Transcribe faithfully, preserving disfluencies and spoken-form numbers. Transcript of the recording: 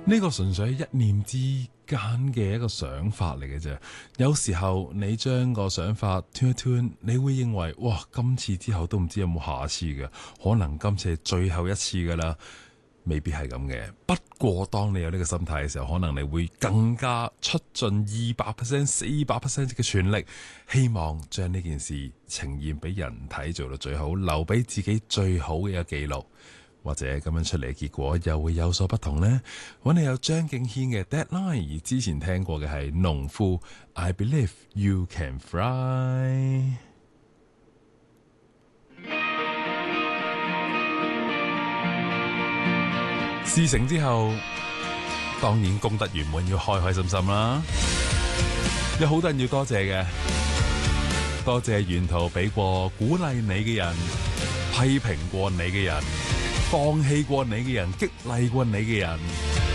呢個純粹係一念之間嘅一個想法嚟嘅啫。有時候你將個想法 turn 一 turn，你會認為哇，今次之後都唔知有冇下次嘅，可能今次係最後一次噶啦，未必係咁嘅。不過當你有呢個心態嘅時候，可能你會更加出盡二百 percent、四百 percent 嘅全力，希望將呢件事呈現俾人睇，做到最好，留俾自己最好嘅一個記錄。或者咁樣出嚟嘅結果又會有所不同呢？揾你有張敬軒嘅 Deadline， 之前聽過嘅係農夫 I Believe You Can Fly。事成之後，當然功德圓滿，要開開心心啦。有好多人要多謝嘅，多謝沿途俾過鼓勵你嘅人，批評過你嘅人，放棄過你嘅人，激勵過你嘅人。